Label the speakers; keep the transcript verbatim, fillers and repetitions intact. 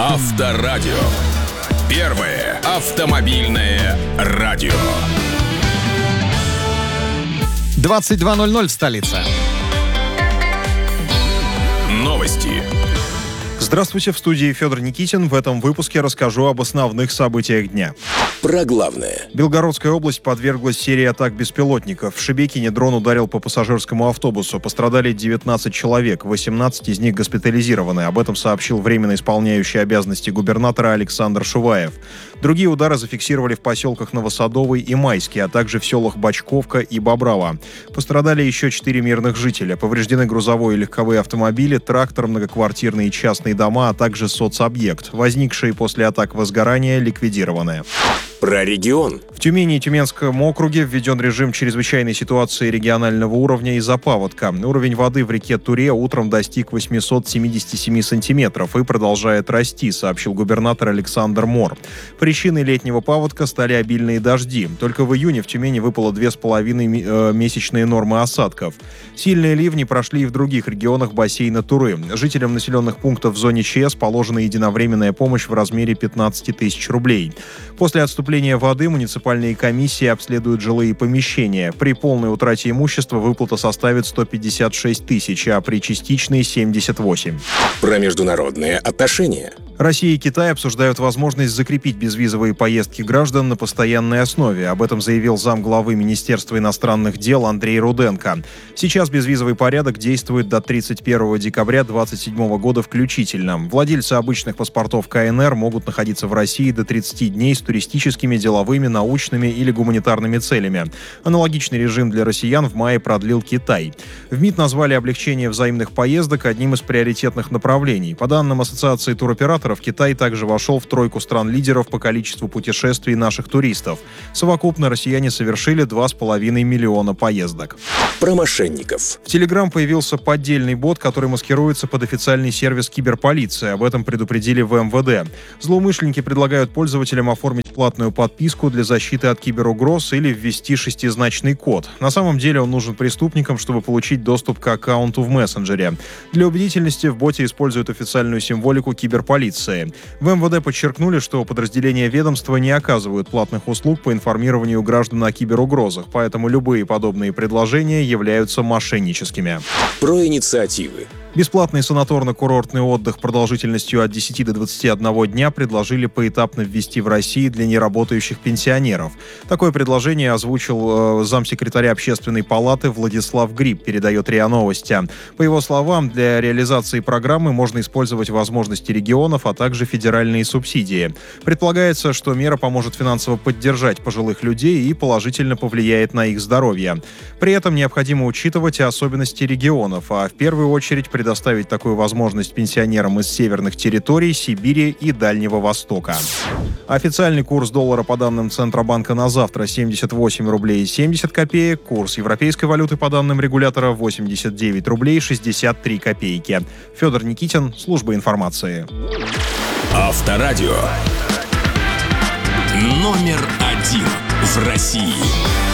Speaker 1: Авторадио. Первое автомобильное радио.
Speaker 2: двадцать два ноль ноль в столице.
Speaker 1: Новости.
Speaker 3: Здравствуйте, в студии Федор Никитин. В этом выпуске расскажу об основных событиях дня.
Speaker 1: Про главное.
Speaker 3: Белгородская область подверглась серии атак беспилотников. В Шебекине дрон ударил по пассажирскому автобусу. Пострадали девятнадцать человек, восемнадцать из них госпитализированы. Об этом сообщил временно исполняющий обязанности губернатора Александр Шуваев. Другие удары зафиксировали в поселках Новосадовый и Майский, а также в селах Бочковка и Боброва. Пострадали еще четыре мирных жителя. Повреждены грузовой и легковые автомобили, трактор, многоквартирные и частные дома, а также соцобъект. Возникшие после атак возгорания ликвидированы.
Speaker 1: Про регион.
Speaker 3: В Тюмени и Тюменском округе введен режим чрезвычайной ситуации регионального уровня из-за паводка. Уровень воды в реке Туре утром достиг восемьсот семьдесят семь сантиметров и продолжает расти, сообщил губернатор Александр Мор. Причиной летнего паводка стали обильные дожди. Только в июне в Тюмени выпало две с половиной месячные нормы осадков. Сильные ливни прошли и в других регионах бассейна Туры. Жителям населенных пунктов в зоне ЧС положена единовременная помощь в размере пятнадцать тысяч рублей. После отступления воды муниципальные комиссии обследуют жилые помещения. При полной утрате имущества выплата составит сто пятьдесят шесть тысяч, а при частичной — семьдесят восемь.
Speaker 1: Про международные отношения.
Speaker 3: Россия и Китай обсуждают возможность закрепить безвизовые поездки граждан на постоянной основе. Об этом заявил замглавы Министерства иностранных дел Андрей Руденко. Сейчас безвизовый порядок действует до тридцать первого декабря две тысячи двадцать седьмого года включительно. Владельцы обычных паспортов ка эн эр могут находиться в России до тридцати дней с туристическими, деловыми, научными или гуманитарными целями. Аналогичный режим для россиян в мае продлил Китай. В МИД назвали облегчение взаимных поездок одним из приоритетных направлений. По данным Ассоциации туроператоров, Китай также вошел в тройку стран-лидеров по количеству путешествий наших туристов. Совокупно россияне совершили два с половиной миллиона поездок.
Speaker 1: Про мошенников.
Speaker 3: В Telegram появился поддельный бот, который маскируется под официальный сервис киберполиции. Об этом предупредили в эм вэ дэ. Злоумышленники предлагают пользователям оформить платную подписку для защиты от киберугроз или ввести шестизначный код. На самом деле он нужен преступникам, чтобы получить доступ к аккаунту в мессенджере. Для убедительности в боте используют официальную символику киберполиции. В эм вэ дэ подчеркнули, что подразделения ведомства не оказывают платных услуг по информированию граждан о киберугрозах, поэтому любые подобные предложения являются мошенническими.
Speaker 1: Про инициативы.
Speaker 3: Бесплатный санаторно-курортный отдых продолжительностью от десяти до двадцати одного дня предложили поэтапно ввести в России для неработающих пенсионеров. Такое предложение озвучил э, замсекретаря Общественной палаты Владислав Гриб, передает РИА Новости. По его словам, для реализации программы можно использовать возможности регионов, а также федеральные субсидии. Предполагается, что мера поможет финансово поддержать пожилых людей и положительно повлияет на их здоровье. При этом необходимо учитывать особенности регионов, а в первую очередь предоставить такую возможность пенсионерам из северных территорий, Сибири и Дальнего Востока. Официальный курс доллара по данным Центробанка на завтра семьдесят восемь рублей семьдесят копеек, курс европейской валюты по данным регулятора восемьдесят девять рублей шестьдесят три копейки. Федор Никитин, служба информации.
Speaker 1: Авторадио. Номер один в России.